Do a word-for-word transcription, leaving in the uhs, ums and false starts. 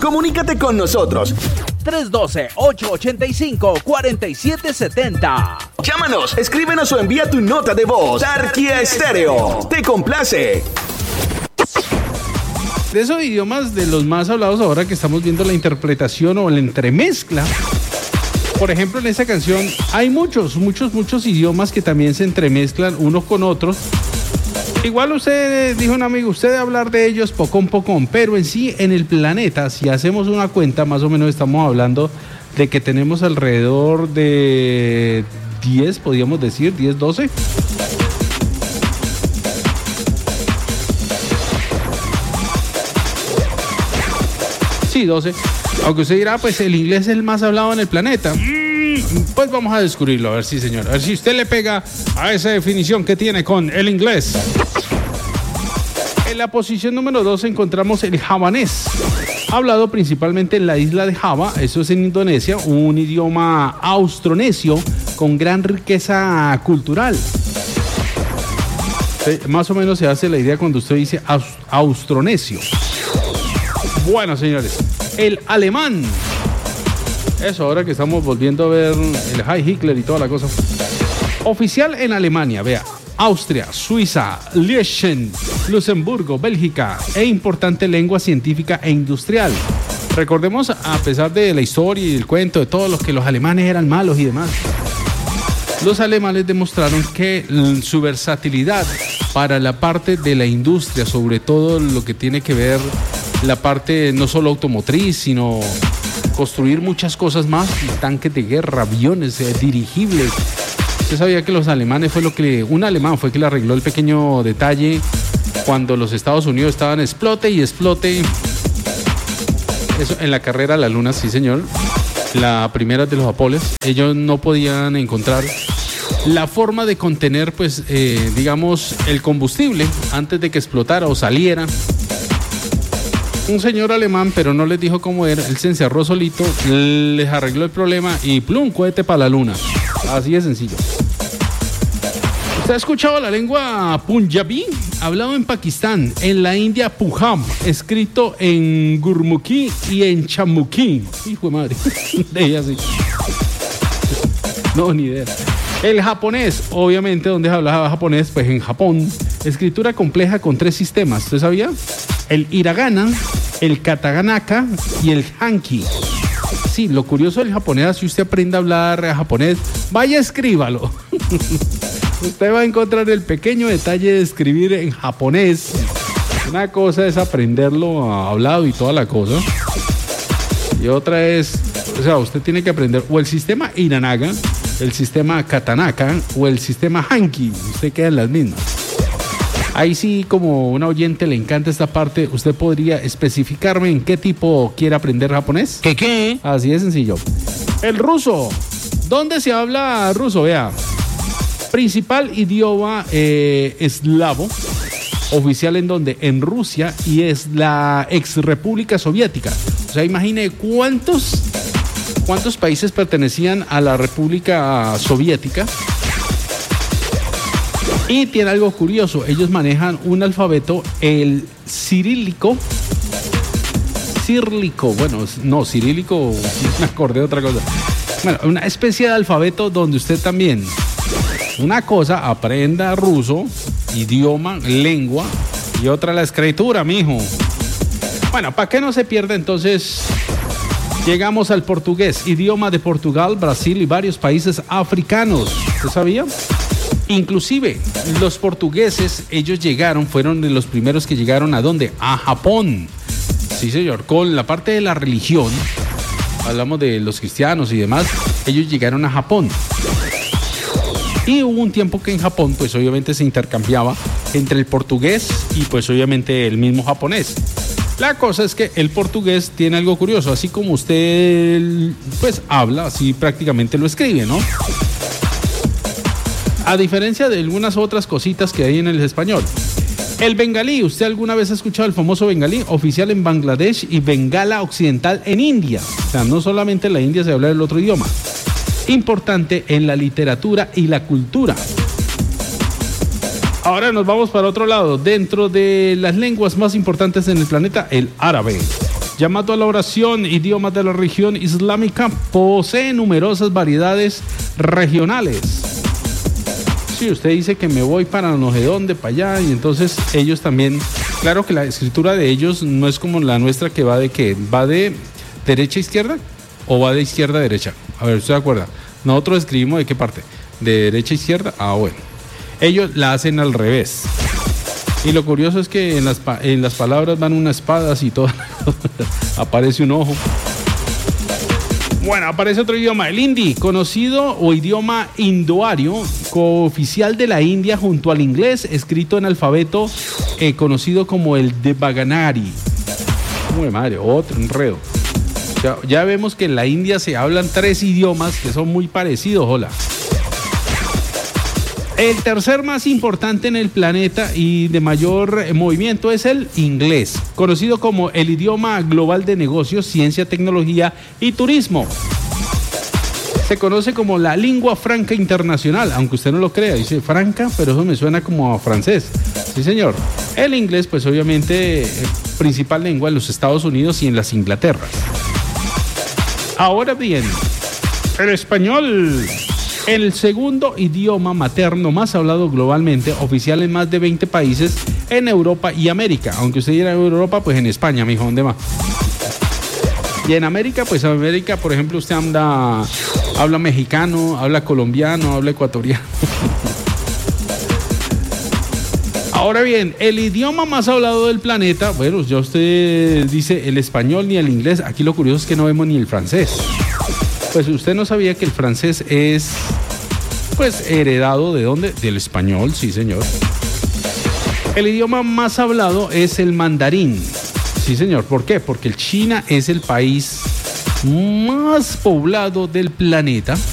Comunícate con nosotros. tres uno dos, ocho ocho cinco, cuatro siete siete cero. Llámanos, escríbenos o envía tu nota de voz. Tarquía Estéreo. Te complace. De esos idiomas de los más hablados ahora que estamos viendo la interpretación o la entremezcla. Por ejemplo, en esta canción hay muchos, muchos, muchos idiomas que también se entremezclan unos con otros. Igual usted, dijo un amigo, usted debe hablar de ellos pocón, pocón, pero en sí, en el planeta, si hacemos una cuenta, más o menos estamos hablando de que tenemos alrededor de diez, podríamos decir, diez, doce. Sí, doce. Aunque usted dirá, pues el inglés es el más hablado en el planeta. Pues vamos a descubrirlo, a ver si, señor. A ver si usted le pega a esa definición que tiene con el inglés. En la posición número dos encontramos el javanés, hablado principalmente en la isla de Java, eso es en Indonesia, un idioma austronesio con gran riqueza cultural. Más o menos se hace la idea cuando usted dice aus- austronesio. Bueno, señores, el alemán. Eso, ahora que estamos volviendo a ver el Heil Hitler y toda la cosa. Oficial en Alemania, vea, Austria, Suiza, Liechtenstein, Luxemburgo, Bélgica e importante lengua científica e industrial. Recordemos, a pesar de la historia y el cuento de todos los que los alemanes eran malos y demás, los alemanes demostraron que su versatilidad para la parte de la industria, sobre todo lo que tiene que ver la parte no solo automotriz, sino construir muchas cosas más, tanques de guerra, aviones, eh, dirigibles. Usted sabía que los alemanes fue lo que, un alemán fue que le arregló el pequeño detalle cuando los Estados Unidos estaban explote y explote. Eso en la carrera a la luna, sí señor, la primera de los Apolos, ellos no podían encontrar la forma de contener, pues, eh, digamos, el combustible antes de que explotara o saliera. Un señor alemán, pero no les dijo cómo era, él se encerró solito, les arregló el problema y plum, cohete para la luna. Así de sencillo. ¿Usted ha escuchado la lengua punjabí? Hablado en Pakistán, en la India Pujam, escrito en Gurmukhi y en Chamukhi. Hijo de madre, de ella sí. No, ni idea. El japonés, obviamente, ¿dónde se hablaba japonés? Pues en Japón. Escritura compleja con tres sistemas, ¿usted sabía? El hiragana, el katakana y el hanki. Sí, lo curioso del japonés, si usted aprende a hablar japonés, vaya, escríbalo. Usted va a encontrar el pequeño detalle de escribir en japonés. Una cosa es aprenderlo hablado y toda la cosa. Y otra es, o sea, usted tiene que aprender o el sistema hiranaga, el sistema katanaka o el sistema hanki. Usted queda en las mismas. Ahí sí, como una oyente le encanta esta parte, ¿usted podría especificarme en qué tipo quiere aprender japonés? ¿Qué qué? Así de sencillo. El ruso. ¿Dónde se habla ruso? Vea. Principal idioma eh, eslavo. Oficial en donde? En Rusia y es la ex República Soviética. O sea, imagine cuántos, cuántos países pertenecían a la República Soviética. Y tiene algo curioso, ellos manejan un alfabeto, el cirílico, cirílico, bueno, no, cirílico, me acordé de otra cosa. Bueno, una especie de alfabeto donde usted también, una cosa, aprenda ruso, idioma, lengua, y otra la escritura, mijo. Bueno, para que no se pierda, entonces, llegamos al portugués, idioma de Portugal, Brasil y varios países africanos. ¿Usted sabía? Inclusive los portugueses, ellos llegaron, fueron de los primeros que llegaron ¿a dónde? A Japón. Sí, señor, con la parte de la religión, hablamos de los cristianos y demás, ellos llegaron a Japón. Y hubo un tiempo que en Japón, pues obviamente se intercambiaba entre el portugués y pues obviamente el mismo japonés. La cosa es que el portugués tiene algo curioso, así como usted pues habla, así prácticamente lo escribe, ¿no? A diferencia de algunas otras cositas que hay en el español. El bengalí, ¿usted alguna vez ha escuchado el famoso bengalí? Oficial en Bangladesh y Bengala Occidental en India. O sea, no solamente en la India se habla el otro idioma. Importante en la literatura y la cultura. Ahora nos vamos para otro lado. Dentro de las lenguas más importantes en el planeta, el árabe. Llamado a la oración, idiomas de la región islámica, posee numerosas variedades regionales. Si usted dice que me voy para no sé dónde, para allá, y entonces ellos también, claro que la escritura de ellos no es como la nuestra, que va de qué, va de derecha a izquierda o va de izquierda a derecha. A ver, ¿usted se acuerda? Nosotros escribimos de qué parte, de derecha a izquierda. Ah, bueno, ellos la hacen al revés. Y lo curioso es que en las, en las palabras van unas espadas y todo. Aparece un ojo. Bueno, aparece otro idioma, el hindi, conocido o idioma indoario, cooficial de la India junto al inglés, escrito en alfabeto eh, conocido como el Devanagari. Uy, madre, otro enredo. Ya, ya vemos que en la India se hablan tres idiomas que son muy parecidos, hola. El tercer más importante en el planeta y de mayor movimiento es el inglés, conocido como el idioma global de negocios, ciencia, tecnología y turismo. Se conoce como la lengua franca internacional, aunque usted no lo crea, dice franca, pero eso me suena como a francés. Sí, señor. El inglés, pues obviamente, principal lengua en los Estados Unidos y en las Inglaterras. Ahora bien, el español, el segundo idioma materno más hablado globalmente, oficial en más de veinte países en Europa y América. Aunque usted diga en Europa, pues en España, mijo, ¿dónde más? Y en América, pues en América, por ejemplo, usted anda, habla mexicano, habla colombiano, habla ecuatoriano. Ahora bien, el idioma más hablado del planeta, bueno, ya usted dice el español ni el inglés. Aquí lo curioso es que no vemos ni el francés. Pues usted no sabía que el francés es, pues, heredado ¿de dónde? Del español, sí, señor. El idioma más hablado es el mandarín. Sí, señor. ¿Por qué? Porque China es el país más poblado del planeta.